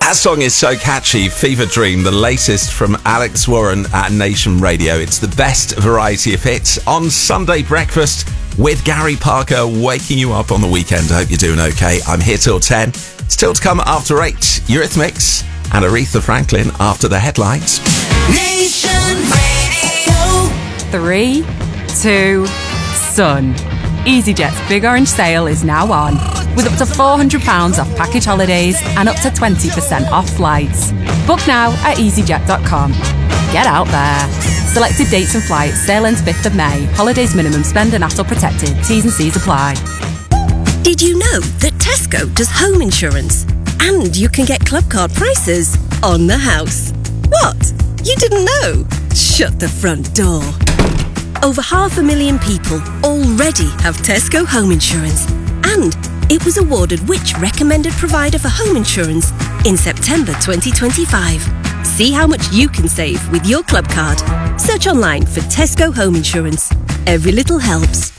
That song is so catchy. Fever Dream, the latest from Alex Warren at Nation Radio. It's the best variety of hits on Sunday breakfast with Gary Parker, waking you up on the weekend. I hope you're doing okay. I'm here till 10. Still to come after 8, Eurythmics and Aretha Franklin after the headlines. Nation Radio. 3, 2, Sun. EasyJet's Big Orange Sale is now on, with up to £400 off package holidays and up to 20% off flights. Book now at easyjet.com. Get out there. Selected dates and flights. Sale ends 5th of May. Holidays minimum spend and ATOL protected. T's and C's apply. Did you know that Tesco does home insurance? And you can get club card prices on the house. What? You didn't know? Shut the front door. Over 500,000 people already have Tesco home insurance. And it was awarded which recommended provider for home insurance in September 2025. See how much you can save with your club card. Search online for Tesco home insurance. Every little helps.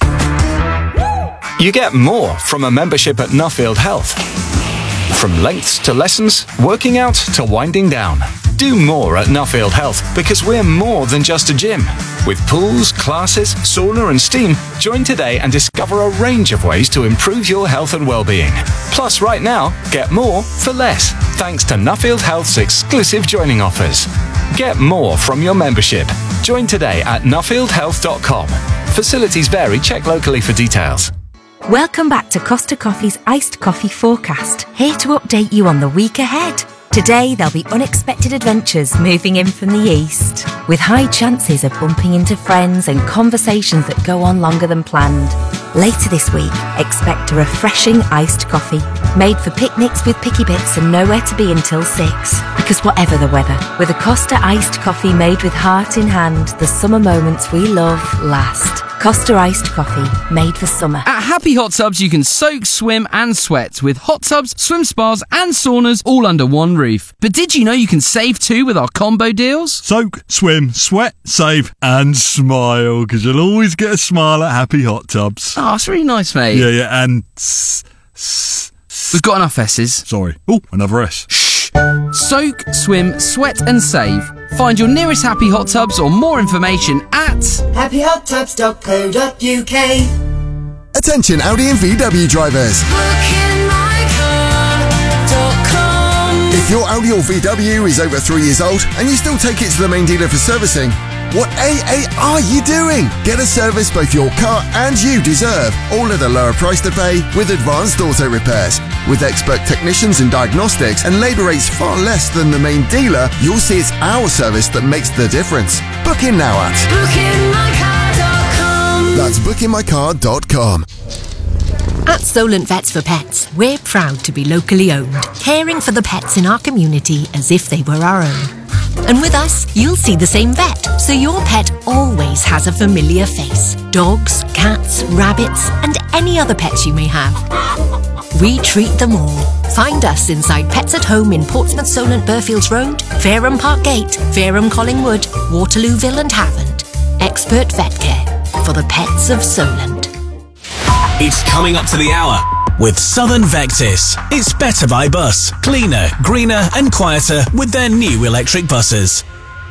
You get more from a membership at Nuffield Health. From lengths to lessons, working out to winding down. Do more at Nuffield Health because we're more than just a gym. With pools, classes, sauna and steam, join today and discover a range of ways to improve your health and well-being. Plus, right now, get more for less, thanks to Nuffield Health's exclusive joining offers. Get more from your membership. Join today at nuffieldhealth.com. Facilities vary. Check locally for details. Welcome back to Costa Coffee's Iced Coffee Forecast, here to update you on the week ahead. Today, there'll be unexpected adventures moving in from the east, with high chances of bumping into friends and conversations that go on longer than planned. Later this week, expect a refreshing iced coffee, made for picnics with picky bits and nowhere to be until 6. Because whatever the weather, with a Costa iced coffee made with heart in hand, the summer moments we love last. Costa iced coffee, made for summer. At Happy Hot Tubs, you can soak, swim and sweat with hot tubs, swim spas and saunas all under one roof. But did you know you can save too with our combo deals? Soak, swim, sweat, save and smile, because you'll always get a smile at Happy Hot Tubs. Oh, it's really nice, mate. Yeah, and... We've got enough S's. Sorry. Oh, another S. Shh. Soak, swim, sweat and save. Find your nearest Happy Hot Tubs or more information at happyhottubs.co.uk. Attention Audi and VW drivers. If your Audi or VW is over 3 years old and you still take it to the main dealer for servicing, what are you doing? Get a service both your car and you deserve, all at a lower price to pay with Advanced Auto Repairs. With expert technicians and diagnostics and labour rates far less than the main dealer, you'll see it's our service that makes the difference. Book in now at bookingmycar.com. That's bookingmycar.com. At Solent Vets for Pets, we're proud to be locally owned, caring for the pets in our community as if they were our own. And with us, you'll see the same vet, so your pet always has a familiar face. Dogs, cats, rabbits, and any other pets you may have. We treat them all. Find us inside Pets at Home in Portsmouth, Solent, Burfields Road, Fareham Park Gate, Fareham Collingwood, Waterlooville and Havant. Expert vet care for the pets of Solent. It's coming up to the hour with Southern Vectis. It's better by bus. Cleaner, greener and quieter with their new electric buses.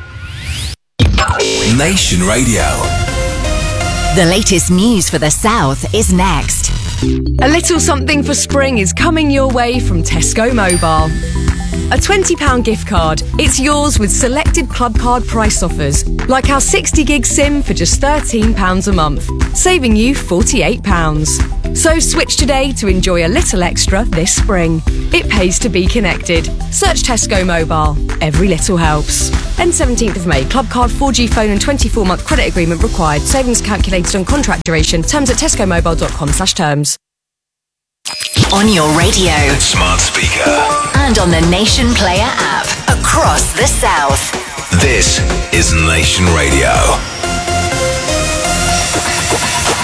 Nation Radio. The latest news for the South is next. A little something for spring is coming your way from Tesco Mobile. A £20 gift card. It's yours with selected club card price offers, like our 60 gig SIM for just £13 a month, saving you £48. So switch today to enjoy a little extra this spring. It pays to be connected. Search Tesco Mobile. Every little helps. End 17th of May. Club card, 4G phone and 24-month credit agreement required. Savings calculated on contract duration. Terms at tescomobile.com/terms. On your radio, smart speaker, and on the Nation Player app across the South. This is Nation Radio.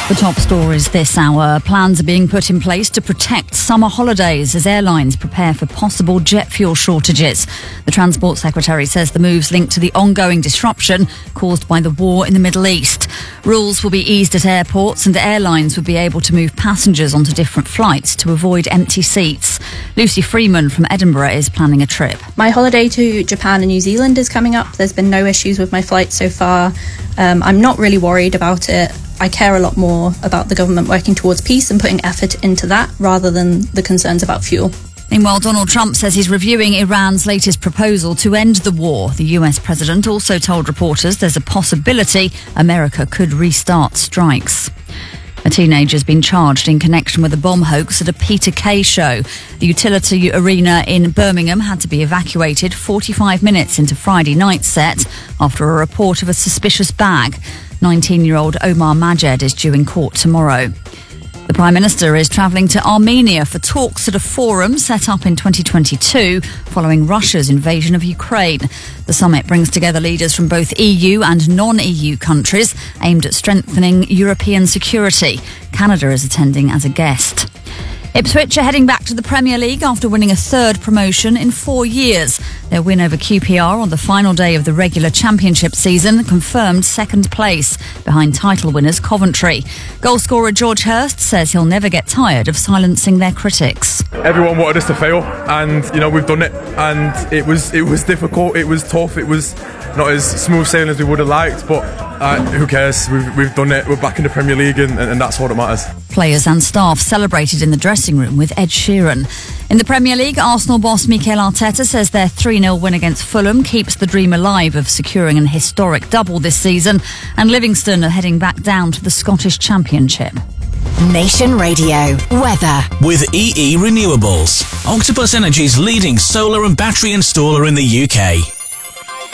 The top stories this hour. Plans are being put in place to protect summer holidays as airlines prepare for possible jet fuel shortages. The Transport Secretary says the move's linked to the ongoing disruption caused by the war in the Middle East. Rules will be eased at airports and airlines will be able to move passengers onto different flights to avoid empty seats. Lucy Freeman from Edinburgh is planning a trip. My holiday to Japan and New Zealand is coming up. There's been no issues with my flight so far. I'm not really worried about it. I care a lot more about the government working towards peace and putting effort into that rather than the concerns about fuel. Meanwhile, Donald Trump says he's reviewing Iran's latest proposal to end the war. The US president also told reporters there's a possibility America could restart strikes. A teenager's been charged in connection with a bomb hoax at a Peter Kay show. The Utility Arena in Birmingham had to be evacuated 45 minutes into Friday night's set after a report of a suspicious bag. 19-year-old Omar Majed is due in court tomorrow. The Prime Minister is travelling to Armenia for talks at a forum set up in 2022 following Russia's invasion of Ukraine. The summit brings together leaders from both EU and non-EU countries aimed at strengthening European security. Canada is attending as a guest. Ipswich are heading back to the Premier League after winning a third promotion in 4 years. Their win over QPR on the final day of the regular championship season confirmed second place, behind title winners Coventry. Goalscorer George Hurst says he'll never get tired of silencing their critics. Everyone wanted us to fail, and we've done it. And it was difficult, it was tough, it was not as smooth sailing as we would have liked, but who cares? We've done it. We're back in the Premier League, and that's all that matters. Players and staff celebrated in the dressing room with Ed Sheeran. In the Premier League, Arsenal boss Mikel Arteta says their 3-0 win against Fulham keeps the dream alive of securing an historic double this season, and Livingston are heading back down to the Scottish Championship. Nation Radio weather with EE Renewables, Octopus Energy's leading solar and battery installer in the UK.